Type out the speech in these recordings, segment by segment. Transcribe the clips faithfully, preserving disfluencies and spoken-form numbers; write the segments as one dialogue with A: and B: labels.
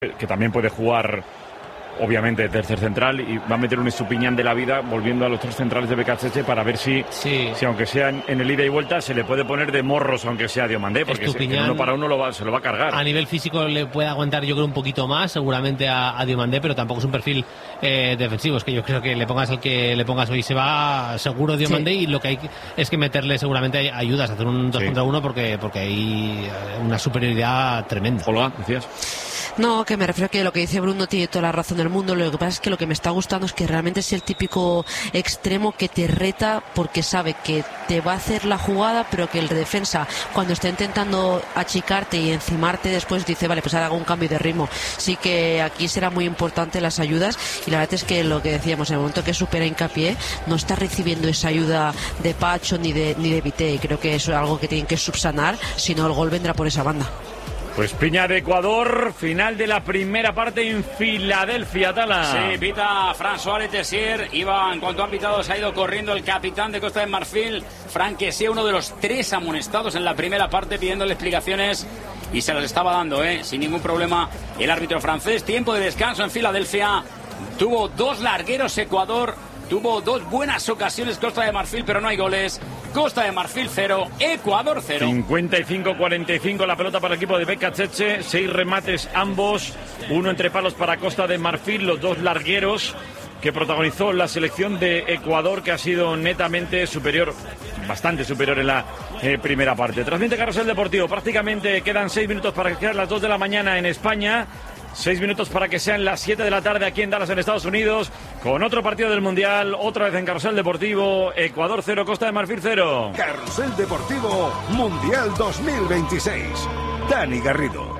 A: que también puede jugar obviamente tercer central, y va a meter un Estupiñán de la vida volviendo a los tres centrales de Becachese para ver si,
B: sí.
A: si aunque sea en, en el ida y vuelta se le puede poner de morros aunque sea Diomandé, porque
B: Estupiñán,
A: si, uno para uno lo va, se lo va a cargar.
B: A nivel físico le puede aguantar yo creo un poquito más seguramente a, a Diomandé, pero tampoco es un perfil eh, defensivo. Es que yo creo que le pongas al que le pongas hoy se va seguro Diomandé, sí. Y lo que hay es que meterle seguramente ayudas a hacer un dos sí. contra uno porque, porque hay una superioridad tremenda.
A: Hola, decías.
C: No, que me refiero a que lo que dice Bruno tiene toda la razón del mundo. Lo que pasa es que lo que me está gustando es que realmente es el típico extremo que te reta porque sabe que te va a hacer la jugada, pero que el defensa cuando está intentando achicarte y encimarte después dice, vale, pues ahora hago un cambio de ritmo. Sí que aquí será muy importante las ayudas, y la verdad es que lo que decíamos, en el momento que supera hincapié no está recibiendo esa ayuda de Pacho ni de, ni de Vité, y creo que eso es algo que tienen que subsanar, si no el gol vendrá por esa banda.
A: Pues piña de Ecuador, final de la primera parte en Filadelfia, Tala.
D: Sí, pita François Letessier, iba, en cuanto ha pitado se ha ido corriendo el capitán de Costa de Marfil, Franck Kessié, uno de los tres amonestados en la primera parte, pidiéndole explicaciones, y se las estaba dando, ¿eh? sin ningún problema el árbitro francés. Tiempo de descanso en Filadelfia, tuvo dos largueros Ecuador, tuvo dos buenas ocasiones Costa de Marfil, pero no hay goles. Costa de Marfil cero, Ecuador cero.
A: cincuenta y cinco cuarenta y cinco la pelota para el equipo de Becachese, seis remates ambos, uno entre palos para Costa de Marfil, los dos largueros que protagonizó la selección de Ecuador, que ha sido netamente superior, bastante superior en la eh, primera parte. Transmite Carrusel Deportivo, prácticamente quedan seis minutos para que sean las dos de la mañana en España. Seis minutos para que sean las siete de la tarde aquí en Dallas, en Estados Unidos, con otro partido del Mundial, otra vez en Carrusel Deportivo. Ecuador cero, Costa de Marfil cero.
E: Carrusel Deportivo Mundial dos mil veintiséis. Dani Garrido.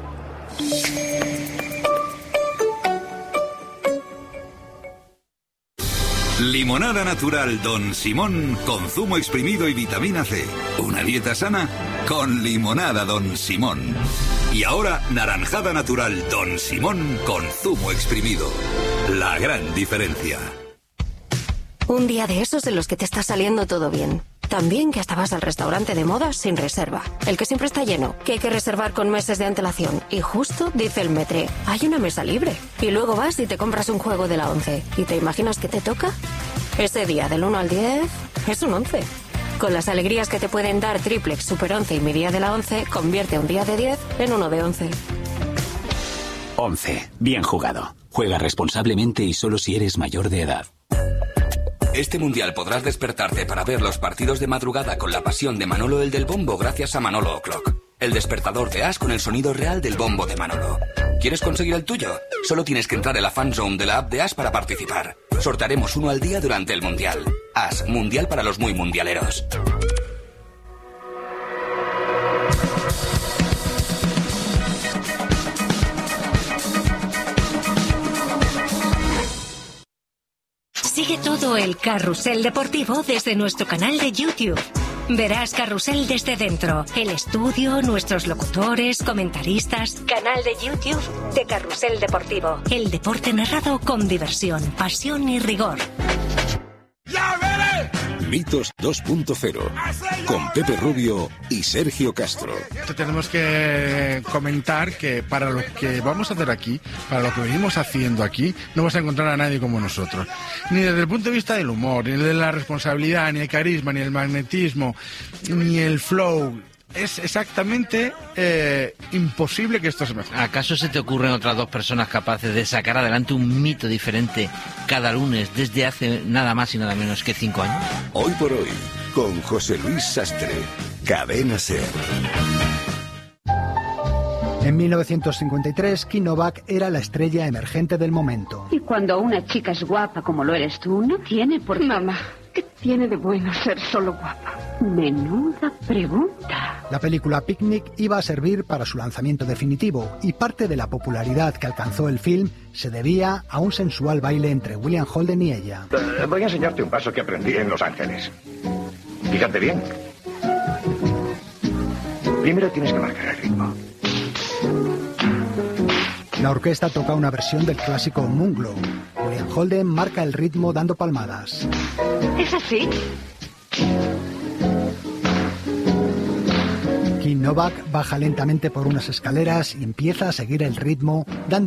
F: Limonada natural Don Simón con zumo exprimido y vitamina C. Una dieta sana con limonada Don Simón. Y ahora, naranjada natural Don Simón con zumo exprimido. La gran diferencia.
G: Un día de esos en los que te está saliendo todo bien. También que hasta vas al restaurante de moda sin reserva. El que siempre está lleno, que hay que reservar con meses de antelación. Y justo dice el metre, hay una mesa libre. Y luego vas y te compras un juego de la once. ¿Y te imaginas que te toca? Ese día del uno al diez es un once. Con las alegrías que te pueden dar Triplex, Super once y mi día de la once, convierte un día de diez en uno de once.
H: once. Bien jugado. Juega responsablemente y solo si eres mayor de edad.
I: Este mundial podrás despertarte para ver los partidos de madrugada con la pasión de Manolo el del bombo gracias a Manolo O'Clock. El despertador de As con el sonido real del bombo de Manolo. ¿Quieres conseguir el tuyo? Solo tienes que entrar en la fanzone de la app de As para participar. Sortaremos uno al día durante el mundial. As, mundial para los muy mundialeros.
J: Sigue todo el Carrusel Deportivo desde nuestro canal de YouTube. Verás Carrusel desde dentro, el estudio, nuestros locutores, comentaristas. Canal de YouTube de Carrusel Deportivo. El deporte narrado con diversión, pasión y rigor.
E: ¡Ya veré!
F: Mitos dos punto cero con Pepe Rubio y Sergio Castro.
K: Tenemos que comentar que para lo que vamos a hacer aquí, para lo que venimos haciendo aquí, no vas a encontrar a nadie como nosotros. Ni desde el punto de vista del humor, ni de la responsabilidad, ni el carisma, ni el magnetismo, ni el flow. Es exactamente eh, imposible que esto se mejore.
L: ¿Acaso se te ocurren otras dos personas capaces de sacar adelante un mito diferente cada lunes desde hace nada más y nada menos que cinco años?
F: Hoy por hoy, con José Luis Sastre, Cadena SER.
M: En mil novecientos cincuenta y tres, Kim Novak era la estrella emergente del momento.
N: Y cuando una chica es guapa como lo eres tú, no tiene por qué... Mamá, ¿qué tiene de bueno ser solo guapa? Menuda pregunta.
M: La película Picnic iba a servir para su lanzamiento definitivo, y parte de la popularidad que alcanzó el film se debía a un sensual baile entre William Holden y ella.
E: Uh, voy a enseñarte un paso que aprendí en Los Ángeles. Fíjate bien. Primero tienes que marcar el ritmo.
M: La orquesta toca una versión del clásico Moonglow. William Holden marca el ritmo dando palmadas.
N: ¿Es así?
M: Joaquín Novak baja lentamente por unas escaleras y empieza a seguir el ritmo, dando